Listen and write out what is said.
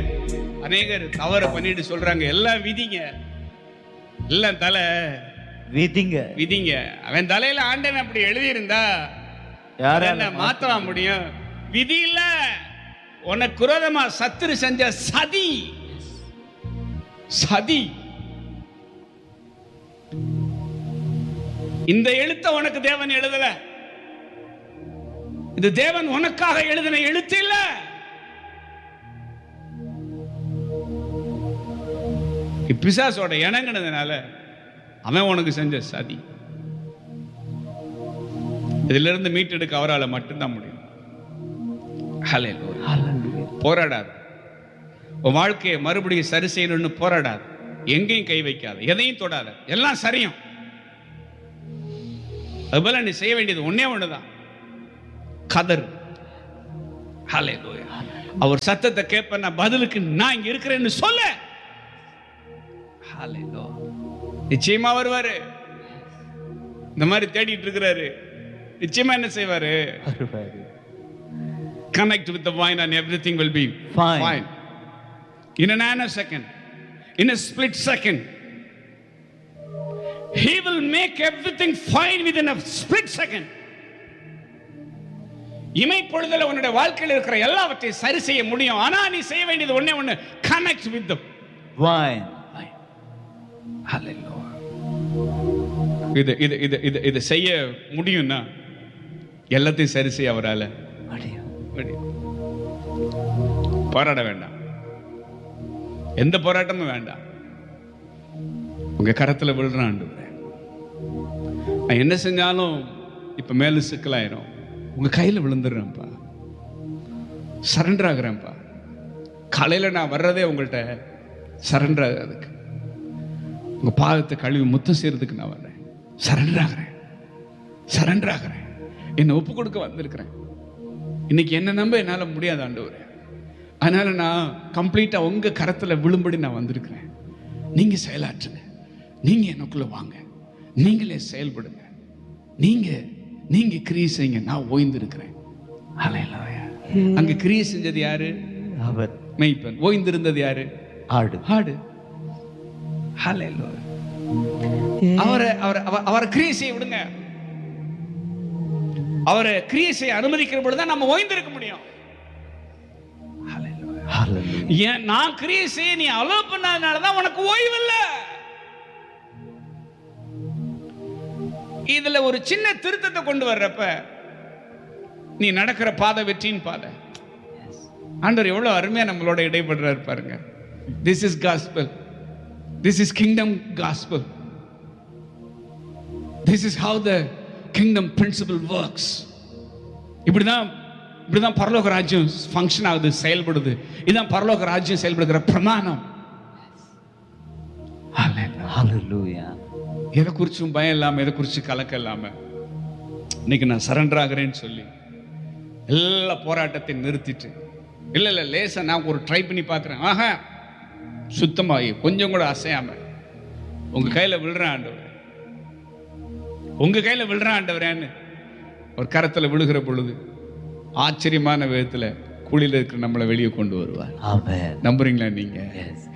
அநேகர் தவறு பண்ணிட்டு சொல்றாங்க, எல்லாம் விதிங்க, எல்லாம் தலை விதிங்க. விதிங்க. அவன் தலையில ஆண்டவன் அப்படி எழுதி இருந்தா யாரால மாத்தவா முடியும்? விதி இல்ல, உனக்கு குரோதமா சத்துரு செஞ்ச சதி. சதி. இந்த எழுத்த உனக்கு தேவன் எழுதல, இது தேவன் உனக்காக எழுதின எழுத்து இல்ல. பிசாசோட இணங்கினதுனால அவன் உனக்கு செஞ்ச சதி. இதுல இருந்து மீட்டெடுக்க அவரால் மட்டும்தான் முடியும். போராடாது, உன் வாழ்க்கையை மறுபடியும் சரி செய்யணும்னு போராடாது, எங்கேயும் கை வைக்காது, எதையும் தொடாத, எல்லாம் சரியும். அதுபோல நீ செய்ய வேண்டியது ஒன்னே ஒண்ணுதான், கதறு. அவர் சத்தத்தை கேட்ப, நான் பதிலுக்கு நான் இங்க இருக்கிறேன்னு சொல்ல. நிச்சயமா வருவாரு. இந்த மாதிரி தேடிட்டு இருக்கிறாரு, நிச்சயமா என்ன செய்வாரு? Connect with the vine and everything will be fine. In a nanosecond, in a split second, he will make everything fine within a split second. இமைப்பொழுதுல உன்னுடைய வாழ்க்கையில் இருக்கிற எல்லாவற்றையும் சரி செய்ய முடியும். ஆனா நீ செய்ய வேண்டியது ஒண்ணே ஒண்ணு, connect with the vine. Hallelujah. இது செய்ய முடியும்னா எல்லாத்தையும் சரி செய்ய அவரால போராட வேண்டாம், எந்த போராட்டமும் வேண்டாம். உங்க கரத்துல விழுறான், நான் என்ன செஞ்சாலும் இப்ப மேல சிக்கலாயிரும், உங்க கையில விழுந்துடுறேன்ப்பா, சரண்டர் ஆகுறேன்ப்பா. காலையில நான் வர்றதே உங்கள்கிட்ட சரண்டர் ஆகுறதுக்கு, உங்க பாதத்தை கழுவி முத்தம் செய்யறதுக்கு நான் வர்றேன். சரண்டர் ஆகிறேன், சரண்டர் ஆகிறேன், என்னை ஒப்பு கொடுக்க வந்திருக்கிறேன். இன்னைக்கு என்ன நம்ப என்னால முடியாது ஆண்டவரே, அதனால நான் கம்ப்ளீட்டா உங்க கரத்துல விழும்படி நான் வந்திருக்கிறேன். நீங்க செயலாற்றுங்க, நீங்க எனக்குள்ள வாங்க, நீங்களே செயல்படுங்க, நீங்க கிரியை செய்யுங்க, நான் ஓய்ந்து இருக்கிறேன். அங்க கிரியை செஞ்சது யாரு? அவர் மெய்ப்பன். ஓய்ந்து இருந்தது யாரு? ஆடு. ஆடு. அவரை கிரியை செய்ய விடுங்க. அவரை கிரியை செய்ய அனுமதிக்கிற பொழுதுதான் நம்ம ஓய்ந்திருக்க முடியும். நான் கிரியை செய்ய நீ அலோவ் பண்ணாதனாலதான் உனக்கு ஓய்வு இல்ல. இதுல ஒரு சின்ன திருத்தத்தை கொண்டு வர்றப்ப நீ நடக்கிற பாதை வெற்றியின் பாதை. ஆண்டவர் எவ்வளவு அருமையா நம்மளோட இடைப்படுறாரு பாருங்க. This is gospel, this is kingdom gospel, this is how the kingdom principal works. இப்படிதான் பரலோக ராஜ்யம் ஃபங்க்ஷன் ஆகுது, செயல்படுது. இதுதான் பரலோக ராஜ்யம் செயல்படுகிற பிரமாணம். எதை குறிச்சும் பயம் இல்லாம, எதை குறிச்சு கலக்க இல்லாம, இன்னைக்கு நான் சரண்டர் ஆகிறேன்னு சொல்லி எல்லா போராட்டத்தையும் நிறுத்திட்டு, இல்ல லேசா நான் ஒரு ட்ரை பண்ணி பார்க்கிறேன், ஆஹா சுத்தமாகி கொஞ்சம் கூட அசையாம உங்க கையில விழுறான் ஆண்டவர், உங்க கையில விழுறான் ஆண்டவரேன்னு ஒரு கரத்துல விழுகிற பொழுது ஆச்சரியமான விதத்துல குழியில இருக்கிற நம்மளை வெளியே கொண்டு வருவார். நம்புறீங்களா நீங்க?